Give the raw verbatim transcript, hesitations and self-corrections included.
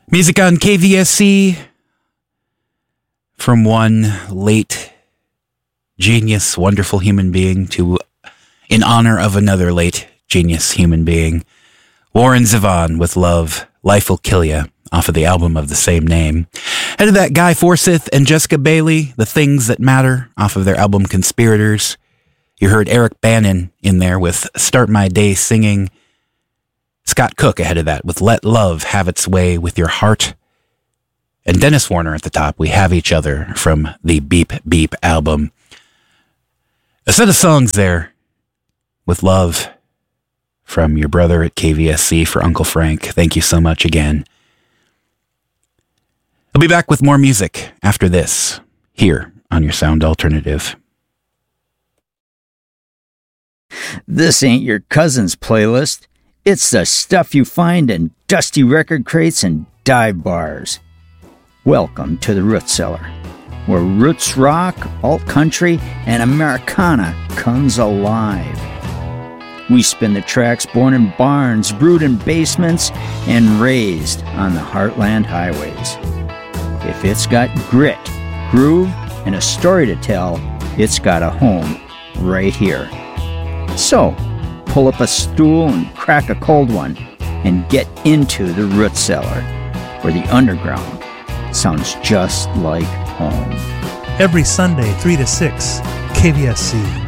Music on K V S C from one late genius, wonderful human being to in honor of another late genius human being. Warren Zevon with Love, Life Will Kill Ya, off of the album of the same name. Ahead of that, Guy Forsyth and Jessica Bailey, The Things That Matter, off of their album Conspirators. You heard Eric Bannon in there with Start My Day Singing. Scott Cook ahead of that with Let Love Have Its Way With Your Heart. And Dennis Warner at the top, We Have Each Other from the Beep Beep album. A set of songs there with Love from your brother at K V S C for Uncle Frank. Thank you so much again. I'll be back with more music after this, here on your Sound Alternative. This ain't your cousin's playlist. It's the stuff you find in dusty record crates and dive bars. Welcome to the Root Cellar, where roots rock, alt country, and Americana comes alive. We spin the tracks born in barns, brewed in basements, and raised on the Heartland highways. If it's got grit, groove, and a story to tell, it's got a home right here. So, pull up a stool and crack a cold one and get into the Root Cellar, where the underground sounds just like home. Every Sunday, three to six, K V S C.